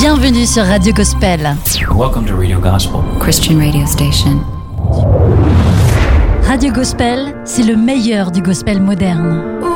Bienvenue sur Radio Gospel. Welcome to Radio Gospel. Christian radio station. Radio Gospel, c'est le meilleur du gospel moderne.